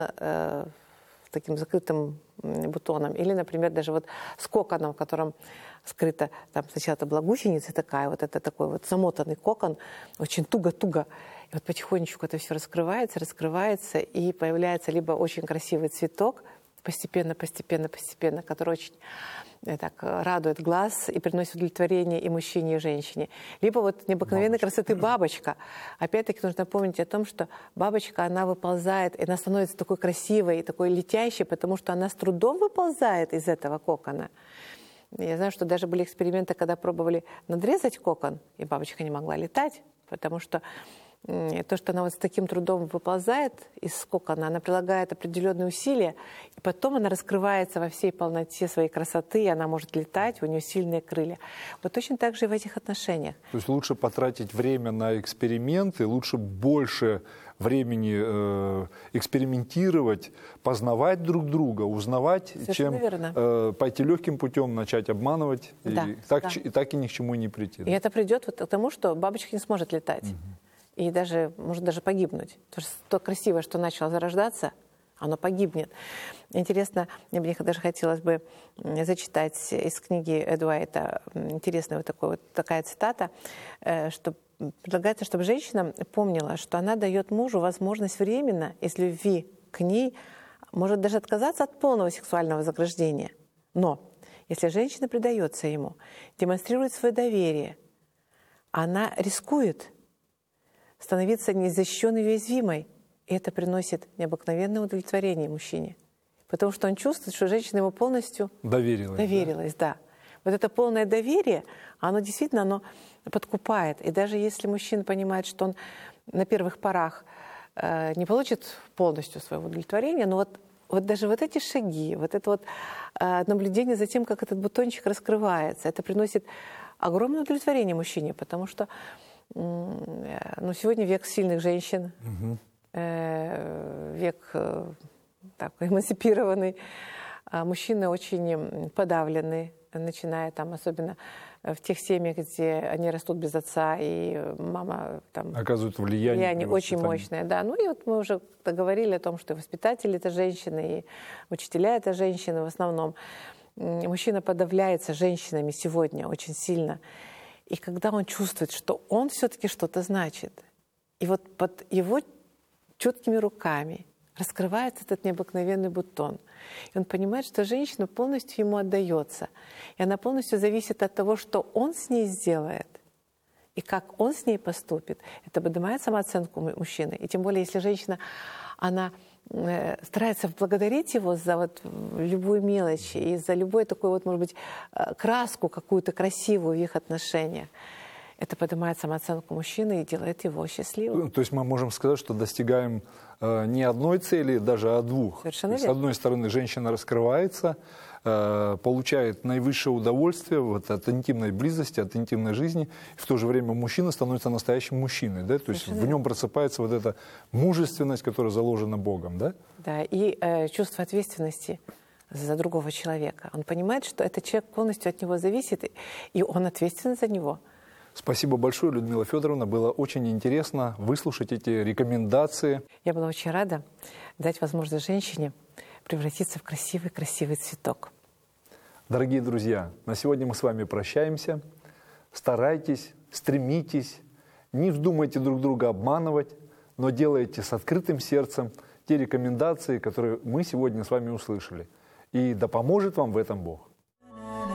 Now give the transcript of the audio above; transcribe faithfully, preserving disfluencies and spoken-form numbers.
э, таким закрытым бутоном, или, например, даже вот с коконом, в котором скрыта, там сначала это была гусеница такая, вот это такой вот замотанный кокон, очень туго-туго. И вот потихонечку это все раскрывается, раскрывается, и появляется либо очень красивый цветок, постепенно, постепенно, постепенно, который очень э, так, радует глаз и приносит удовлетворение и мужчине, и женщине. Либо вот необыкновенной Бабочка. красоты бабочка. Опять-таки нужно помнить о том, что бабочка, она выползает, и она становится такой красивой, такой летящей, потому что она с трудом выползает из этого кокона. Я знаю, что даже были эксперименты, когда пробовали надрезать кокон, и бабочка не могла летать, потому что то, что она вот с таким трудом выползает из кокона, она прилагает определенные усилия, и потом она раскрывается во всей полноте своей красоты, и она может летать, у нее сильные крылья. Вот точно так же и в этих отношениях. То есть лучше потратить время на эксперименты, лучше больше времени э, экспериментировать, познавать друг друга, узнавать, Совершенно чем э, пойти легким путем, начать обманывать, да, и, так, да. и так и ни к чему не прийти. И Да? это придет вот к тому, что бабочка не сможет летать. Угу. И даже, может даже погибнуть. Потому что то красивое, что начало зарождаться, оно погибнет. Интересно, мне бы даже хотелось бы зачитать из книги Эд Уайта, интересная вот, такой, вот такая цитата, что предлагается, чтобы женщина помнила, что она дает мужу возможность временно, из любви к ней, может даже отказаться от полного сексуального вознаграждения. Но если женщина предается ему, демонстрирует свое доверие, она рискует становиться незащищенной и уязвимой. И это приносит необыкновенное удовлетворение мужчине. Потому что он чувствует, что женщина ему полностью доверилась. доверилась, да. да. Вот это полное доверие, оно действительно оно подкупает. И даже если мужчина понимает, что он на первых порах э, не получит полностью своего удовлетворения, но вот, вот даже вот эти шаги, вот это вот э, наблюдение за тем, как этот бутончик раскрывается, это приносит огромное удовлетворение мужчине, потому что ну, сегодня век сильных женщин, угу. э, век э, так, эмансипированный. А мужчины очень подавлены, начиная там, особенно в тех семьях, где они растут без отца, и мама там... Оказывает влияние. Влияние очень мощное, да. Ну и вот мы уже говорили о том, что и воспитатели — это женщины, и учителя — это женщины в основном. Мужчина подавляется женщинами сегодня очень сильно. И когда он чувствует, что он все-таки что-то значит, и вот под его чуткими руками раскрывается этот необыкновенный бутон, и он понимает, что женщина полностью ему отдается, и она полностью зависит от того, что он с ней сделает, и как он с ней поступит, это поднимает самооценку мужчины. И тем более, если женщина, она старается благодарить его за вот любую мелочь и за любую такую вот, может быть, краску какую-то красивую в их отношениях. Это поднимает самооценку мужчины и делает его счастливым. То есть мы можем сказать, что достигаем э, не одной цели, даже а двух. Совершенно есть, верно. С одной стороны, женщина раскрывается, э, получает наивысшее удовольствие вот, от интимной близости, от интимной жизни. В то же время мужчина становится настоящим мужчиной. Да? То есть в нем просыпается вот эта мужественность, которая заложена Богом. Да, да и э, чувство ответственности за другого человека. Он понимает, что этот человек полностью от него зависит, и он ответственен за него. Спасибо большое, Людмила Федоровна. Было очень интересно выслушать эти рекомендации. Я была очень рада дать возможность женщине превратиться в красивый-красивый цветок. Дорогие друзья, на сегодня мы с вами прощаемся. Старайтесь, стремитесь, не вздумайте друг друга обманывать, но делайте с открытым сердцем те рекомендации, которые мы сегодня с вами услышали. И да поможет вам в этом Бог.